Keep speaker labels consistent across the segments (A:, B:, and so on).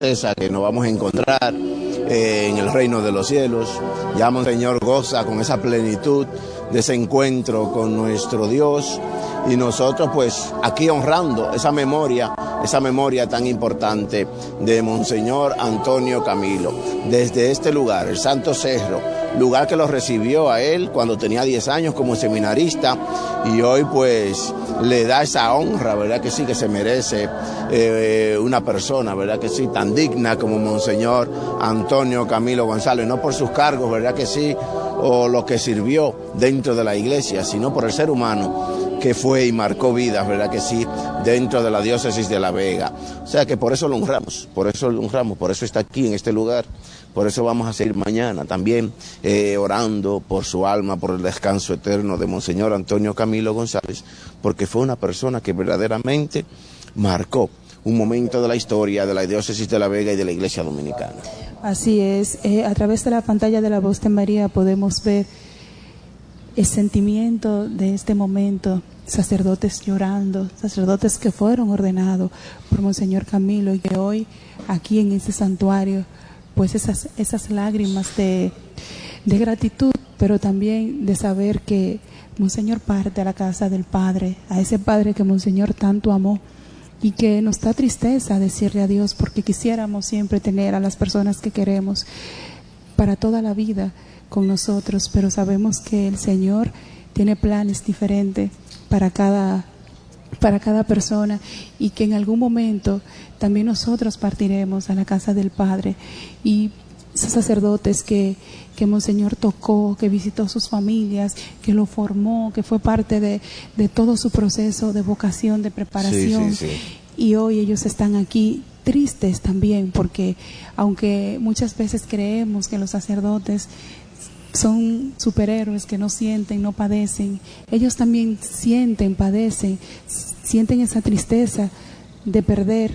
A: esa que nos vamos a encontrar en el reino de los cielos. Ya Monseñor goza con esa plenitud de ese encuentro con nuestro Dios, y nosotros pues aquí honrando esa memoria tan importante de Monseñor Antonio Camilo, desde este lugar, el Santo Cerro, lugar que lo recibió a él cuando tenía 10 años como seminarista, y hoy pues le da esa honra, ¿verdad que sí?, que se merece una persona, ¿verdad que sí?, tan digna como Monseñor Antonio Camilo González, no por sus cargos, ¿verdad que sí?, o lo que sirvió dentro de la iglesia, sino por el ser humano que fue y marcó vidas, ¿verdad que sí?, dentro de la diócesis de La Vega. O sea que por eso lo honramos, por eso está aquí en este lugar, por eso vamos a seguir mañana también orando por su alma, por el descanso eterno de Monseñor Antonio Camilo González, porque fue una persona que verdaderamente marcó un momento de la historia de la diócesis de La Vega y de la Iglesia Dominicana.
B: Así es, a través de la pantalla de La Voz de María podemos ver el sentimiento de este momento, sacerdotes llorando, sacerdotes que fueron ordenados por Monseñor Camilo, y que hoy aquí en este santuario, pues esas lágrimas de gratitud, pero también de saber que Monseñor parte a la casa del Padre, a ese Padre que Monseñor tanto amó, y que nos da tristeza decirle adiós, porque quisiéramos siempre tener a las personas que queremos para toda la vida con nosotros, pero sabemos que el Señor tiene planes diferentes para cada persona, y que en algún momento también nosotros partiremos a la casa del Padre. Y esos sacerdotes que Monseñor tocó, que visitó sus familias, que lo formó, que fue parte de todo su proceso de vocación, de preparación. Sí. Y hoy ellos están aquí tristes también, porque aunque muchas veces creemos que los sacerdotes son superhéroes que no sienten, no padecen, ellos también sienten, padecen, sienten esa tristeza de perder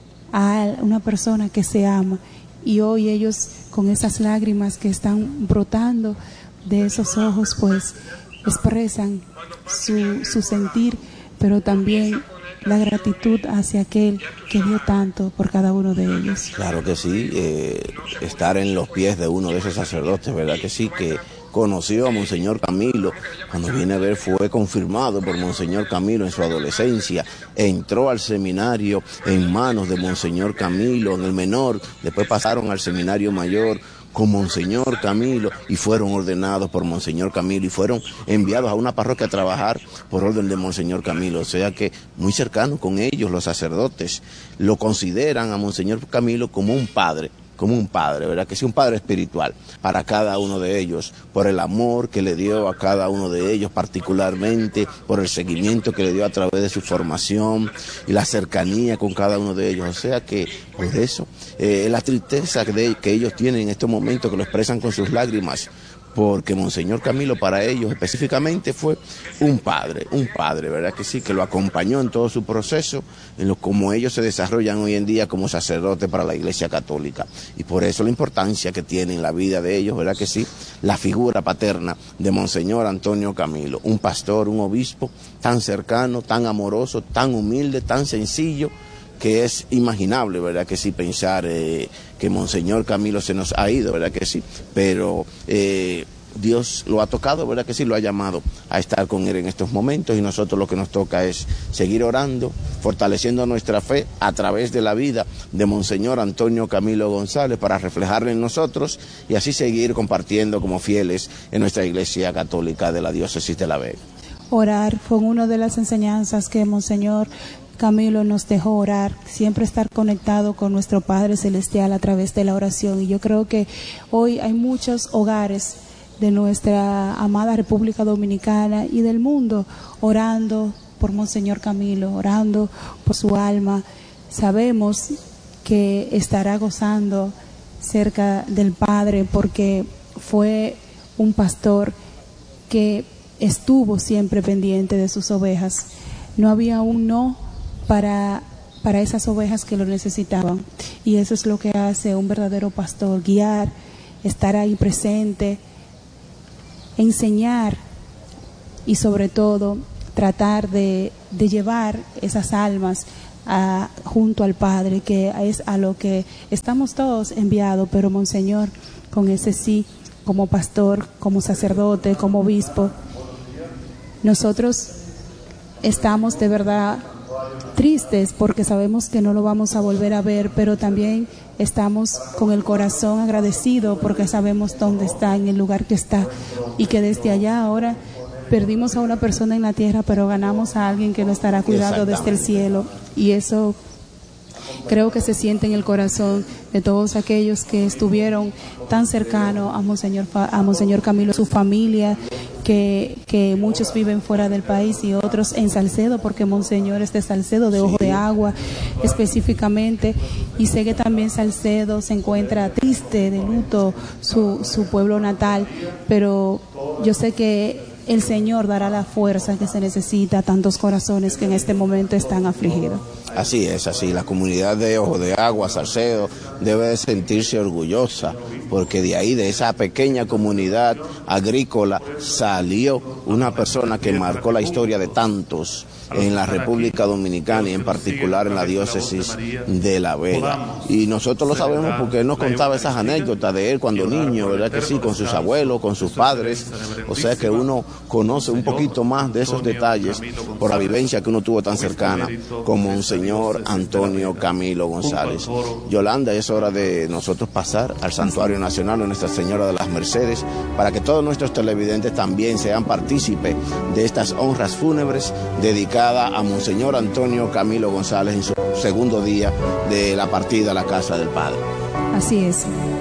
B: a una persona que se ama. Y hoy ellos, con esas lágrimas que están brotando de esos ojos, pues expresan su sentir, pero también la gratitud hacia aquel que dio tanto por cada uno de ellos.
A: Claro que sí, estar en los pies de uno de esos sacerdotes, ¿verdad que sí?, que conoció a Monseñor Camilo, cuando viene a ver fue confirmado por Monseñor Camilo en su adolescencia, entró al seminario en manos de Monseñor Camilo, en el menor, después pasaron al seminario mayor con Monseñor Camilo y fueron ordenados por Monseñor Camilo y fueron enviados a una parroquia a trabajar por orden de Monseñor Camilo. O sea que muy cercano con ellos, los sacerdotes lo consideran a Monseñor Camilo como un padre, ¿verdad? Que sí, un padre espiritual para cada uno de ellos, por el amor que le dio a cada uno de ellos particularmente, por el seguimiento que le dio a través de su formación y la cercanía con cada uno de ellos. O sea que por eso la tristeza que ellos tienen en estos momentos, que lo expresan con sus lágrimas, porque Monseñor Camilo para ellos específicamente fue un padre, ¿verdad que sí?, que lo acompañó en todo su proceso, como ellos se desarrollan hoy en día como sacerdotes para la Iglesia Católica. Y por eso la importancia que tiene en la vida de ellos, ¿verdad que sí?, la figura paterna de Monseñor Antonio Camilo, un pastor, un obispo tan cercano, tan amoroso, tan humilde, tan sencillo, que es imaginable, ¿verdad que sí?, pensar que Monseñor Camilo se nos ha ido, ¿verdad que sí?, pero Dios lo ha tocado, ¿verdad que sí?, lo ha llamado a estar con él en estos momentos, y nosotros lo que nos toca es seguir orando, fortaleciendo nuestra fe a través de la vida de Monseñor Antonio Camilo González, para reflejarlo en nosotros y así seguir compartiendo como fieles en nuestra Iglesia Católica de la diócesis de La Vega.
B: Orar fue una de las enseñanzas que Monseñor Camilo nos dejó, orar, siempre estar conectado con nuestro Padre Celestial a través de la oración. Y yo creo que hoy hay muchos hogares de nuestra amada República Dominicana y del mundo orando por Monseñor Camilo, orando por su alma. Sabemos que estará gozando cerca del Padre, porque fue un pastor que estuvo siempre pendiente de sus ovejas. No había un no para esas ovejas que lo necesitaban, y eso es lo que hace un verdadero pastor: guiar, estar ahí presente, enseñar y sobre todo tratar de llevar esas almas junto al Padre, que es a lo que estamos todos enviados, pero Monseñor, con ese sí, como pastor, como sacerdote, como obispo, nosotros estamos de verdad tristes porque sabemos que no lo vamos a volver a ver, pero también estamos con el corazón agradecido porque sabemos dónde está, en el lugar que está, y que desde allá ahora perdimos a una persona en la tierra, pero ganamos a alguien que nos estará cuidando desde el cielo, y eso creo que se siente en el corazón de todos aquellos que estuvieron tan cercanos a Monseñor Camilo, su familia, que muchos viven fuera del país y otros en Salcedo, porque Monseñor es de Salcedo, de Ojo de Agua específicamente, y sé que también Salcedo se encuentra triste, de luto, su pueblo natal, pero yo sé que el Señor dará la fuerza que se necesita a tantos corazones que en este momento están afligidos.
A: Así es, así. La comunidad de Ojo de Agua, Salcedo, debe de sentirse orgullosa, porque de ahí, de esa pequeña comunidad agrícola, salió una persona que marcó la historia de tantos en la República Dominicana y en particular en la diócesis de La Vega. Y nosotros lo sabemos porque él nos contaba esas anécdotas de él cuando niño, ¿verdad que sí? Con sus abuelos, con sus padres. O sea que uno conoce un poquito más de esos detalles por la vivencia que uno tuvo tan cercana como Monseñor Antonio Camilo González. Yolanda, es hora de nosotros pasar al Santuario Nacional de Nuestra Señora de las Mercedes para que todos nuestros televidentes también sean partícipes de estas honras fúnebres dedicadas a Monseñor Antonio Camilo González en su segundo día de la partida a la casa del Padre.
B: Así es.